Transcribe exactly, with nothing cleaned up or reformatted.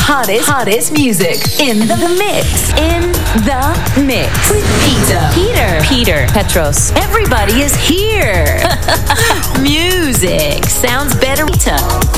hottest, hottest music in the mix. In the mix with Peter. Peter. Peter. Petros. Everybody is here. Music sounds better. Peter.